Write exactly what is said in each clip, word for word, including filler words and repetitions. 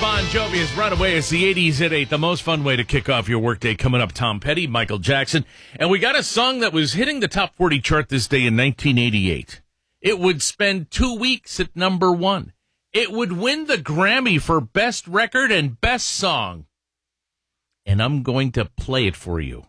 Bon Jovi's Runaway. It's the eighties at eight. The most fun way to kick off your workday. Coming up, Tom Petty, Michael Jackson. And we got a song that was hitting the top forty chart this day in nineteen eighty-eight. It would spend two weeks at number one. It would win the Grammy for Best Record and Best Song. And I'm going to play it for you.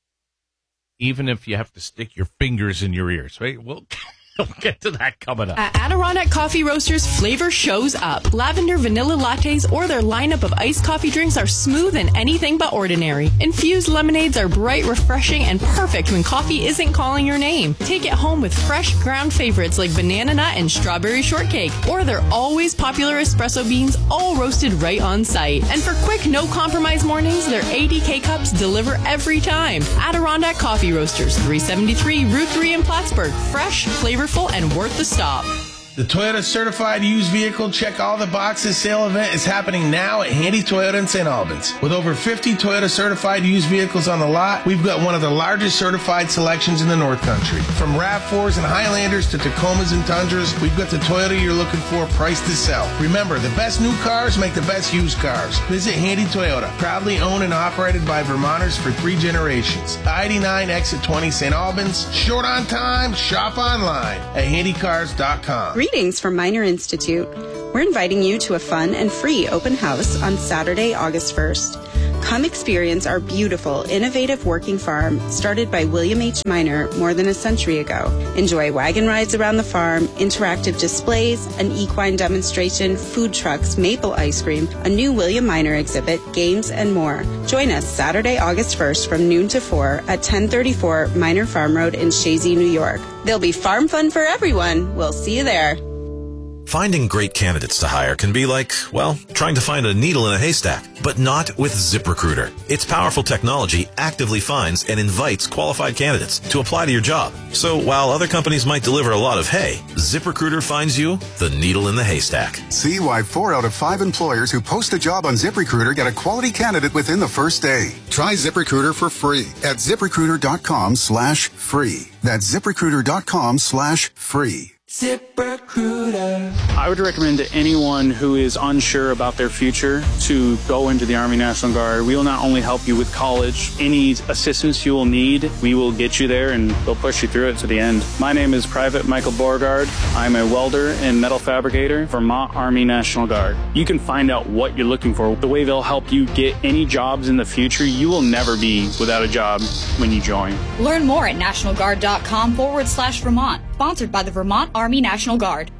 Even if you have to stick your fingers in your ears, right? We'll, we'll get to that coming up. At Adirondack Coffee Roasters, flavor shows up. Lavender vanilla lattes or their lineup of iced coffee drinks are smooth and anything but ordinary. Infused lemonades are bright, refreshing, and perfect when coffee isn't calling your name. Take it home with fresh ground favorites like banana nut and strawberry shortcake, or their always popular espresso beans, all roasted right on site. And for quick, no-compromise mornings, their A D K cups deliver every time. Adirondack Coffee Roasters, three seventy-three Route three in Plattsburgh. Fresh, flavorful, and worth the stop. The Toyota Certified Used Vehicle Check All the Boxes sale event is happening now at Handy Toyota in Saint Albans. With over fifty Toyota Certified used vehicles on the lot, we've got one of the largest certified selections in the North Country. From RAV fours and Highlanders to Tacomas and Tundras, we've got the Toyota you're looking for priced to sell. Remember, the best new cars make the best used cars. Visit Handy Toyota, proudly owned and operated by Vermonters for three generations. I eighty-nine Exit twenty Saint Albans. Short on time, shop online at handy cars dot com. Greetings from Minor Institute. We're inviting you to a fun and free open house on Saturday, August first. Come experience our beautiful, innovative working farm started by William H. Minor more than a century ago. Enjoy wagon rides around the farm, interactive displays, an equine demonstration, food trucks, maple ice cream, a new William Minor exhibit, games, and more. Join us Saturday, August first from noon to four at ten thirty-four Minor Farm Road in Shazy, New York. There'll be farm fun for everyone. We'll see you there. Finding great candidates to hire can be like, well, trying to find a needle in a haystack, but not with ZipRecruiter. Its powerful technology actively finds and invites qualified candidates to apply to your job. So while other companies might deliver a lot of hay, ZipRecruiter finds you the needle in the haystack. See why four out of five employers who post a job on ZipRecruiter get a quality candidate within the first day. Try ZipRecruiter for free at ZipRecruiter.com slash free. That's ZipRecruiter.com slash free. ZipRecruiter. I would recommend to anyone who is unsure about their future to go into the Army National Guard. We will not only help you with college, any assistance you will need, we will get you there and we'll push you through it to the end. My name is Private Michael Beauregard. I'm a welder and metal fabricator, Vermont Army National Guard. You can find out what you're looking for, the way they'll help you get any jobs in the future. You will never be without a job when you join. Learn more at national guard dot com forward slash Vermont. Sponsored by the Vermont Army National Guard.